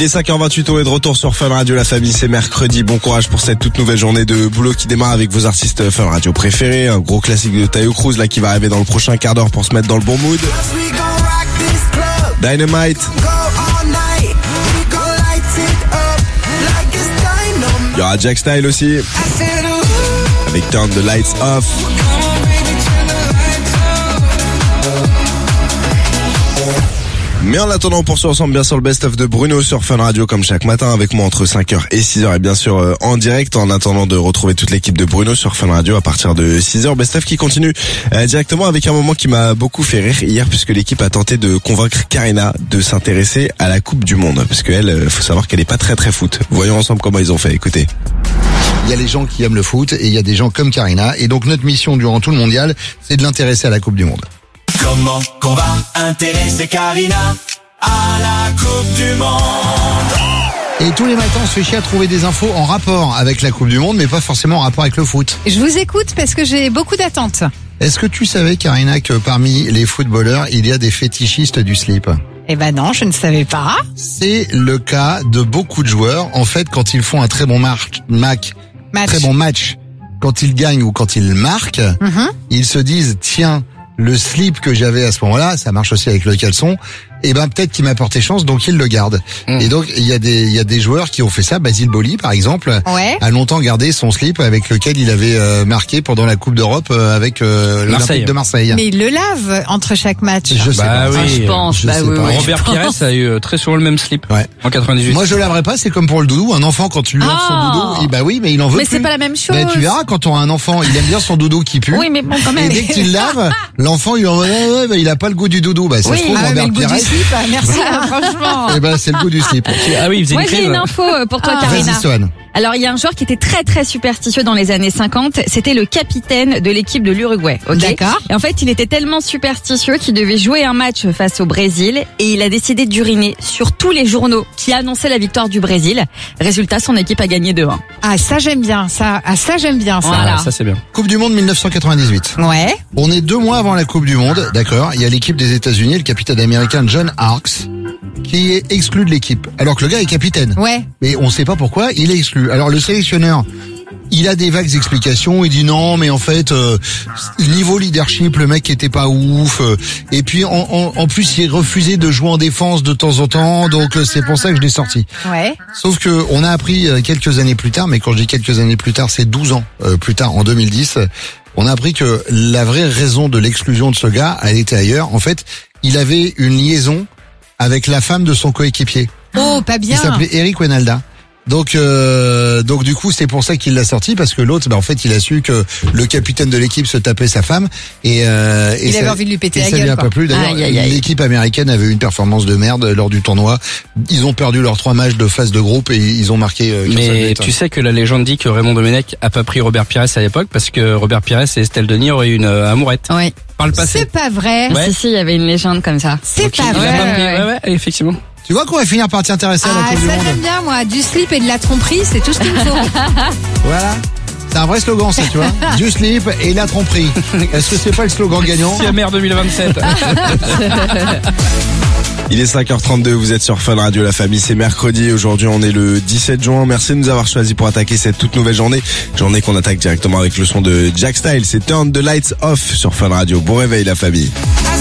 Il est 5h28, on est de retour sur Fun Radio, la famille, c'est mercredi. Bon courage pour cette toute nouvelle journée de boulot qui démarre avec vos artistes Fun Radio préférés. Un gros classique de Taio Cruz là qui va arriver dans le prochain quart d'heure pour se mettre dans le bon mood. Dynamite. Il y aura Jack Style aussi avec Turn the Lights Off. Mais en attendant, on poursuit ensemble bien sûr le best-of de Bruno sur Fun Radio comme chaque matin avec moi entre 5h et 6h et bien sûr en direct en attendant de retrouver toute l'équipe de Bruno sur Fun Radio à partir de 6h. Best-of qui continue directement avec un moment qui m'a beaucoup fait rire hier puisque l'équipe a tenté de convaincre Karina de s'intéresser à la Coupe du Monde parce qu'elle, faut savoir qu'elle est pas très foot. Voyons ensemble comment ils ont fait, écoutez. Il y a les gens qui aiment le foot et il y a des gens comme Karina et donc notre mission durant tout le mondial c'est de l'intéresser à la Coupe du Monde. Comment qu'on va intéresser Karina à la Coupe du Monde? Et tous les matins, on se fait chier à trouver des infos en rapport avec la Coupe du Monde, mais pas forcément en rapport avec le foot. Je vous écoute parce que j'ai beaucoup d'attentes. Est-ce que tu savais, Karina, que parmi les footballeurs, il y a des fétichistes du slip? Eh ben non, je ne savais pas. C'est le cas de beaucoup de joueurs. En fait, quand ils font un très bon match, quand ils gagnent ou quand ils marquent, ils se disent, tiens, le slip que j'avais à ce moment-là, ça marche aussi avec le caleçon, et ben peut-être qu'il m'a porté chance, donc il le garde. Et donc il y a des joueurs qui ont fait ça. Basile Boli par exemple a longtemps gardé son slip avec lequel il avait marqué pendant la Coupe d'Europe avec l'Olympique de Marseille. Mais il le lave entre chaque match. Je sais pas. Oui, je pense. Robert Pires a eu très souvent le même slip. Ouais. En 98. Moi je laverais pas, c'est comme pour le doudou. Un enfant quand tu lui laves son doudou, bah oui, mais il en veut plus. Mais c'est pas la même chose. Ben, tu verras quand on a un enfant, il aime bien son doudou qui pue. Oui, mais bon quand même. Et dès que tu le laves, l'enfant il en veut, il a pas le goût du doudou. Bah ça se trouve Robert Pires. Merci, franchement. Eh ben, c'est le goût du slip. Ah oui, il faisait Moi, une j'ai crème. une info pour toi, Karina. Vas-y, Sohan. Alors, il y a un joueur qui était très superstitieux dans les années 50. C'était le capitaine de l'équipe de l'Uruguay. Okay. D'accord. Et en fait, il était tellement superstitieux qu'il devait jouer un match face au Brésil et il a décidé d'uriner sur tous les journaux qui annonçaient la victoire du Brésil. Résultat, son équipe a gagné 2-1. Ah, ça j'aime bien, ça. Ah, ça j'aime bien, ça. Voilà. Ça c'est bien. Coupe du Monde 1998. Ouais. On est 2 mois avant la Coupe du Monde, d'accord. Il y a l'équipe des États-Unis, le capitaine américain John Harkes, qui est exclu de l'équipe. Alors que le gars est capitaine. Ouais. Mais on sait pas pourquoi, il est exclu. Alors le sélectionneur, il a des vagues explications, il dit non, mais en fait, niveau leadership, le mec était pas ouf. Et puis en plus, il refusait de jouer en défense de temps en temps, donc c'est pour ça que je l'ai sorti. Ouais. Sauf que on a appris quelques années plus tard, mais quand je dis quelques années plus tard, c'est 12 ans plus tard, en 2010, on a appris que la vraie raison de l'exclusion de ce gars, elle était ailleurs. En fait, il avait une liaison avec la femme de son coéquipier. Oh, pas bien. Il s'appelait Eric Wenalda. Donc du coup c'est pour ça qu'il l'a sorti parce que l'autre, en fait, il a su que le capitaine de l'équipe se tapait sa femme et il ça, avait envie de lui péter et la ça lui gueule. a pas plu. D'ailleurs, l'équipe américaine avait eu une performance de merde lors du tournoi. Ils ont perdu leurs 3 matchs de phase de groupe et ils ont marqué. Mais tu sais que la légende dit que Raymond Domenech a pas pris Robert Pires à l'époque parce que Robert Pires et Estelle Denis auraient eu une amourette. Oui. Par le passé. C'est pas vrai. Ouais. Si, il y avait une légende comme ça. C'est pas Il a vrai. pas pris- ouais, effectivement. Tu vois qu'on va finir par t'y intéresser à la Ah, Coupe du ça Monde. j'aime bien, moi. Du slip et de la tromperie, c'est tout ce qu'il me faut. Voilà. C'est un vrai slogan, ça, tu vois. Du slip et la tromperie. Est-ce que c'est pas le slogan gagnant? CMR 2027. Il est 5h32, vous êtes sur Fun Radio, la famille, c'est mercredi. Aujourd'hui, on est le 17 juin. Merci de nous avoir choisi pour attaquer cette toute nouvelle journée. Journée qu'on attaque directement avec le son de Jack Style. C'est Turn the Lights Off sur Fun Radio. Bon réveil, la famille.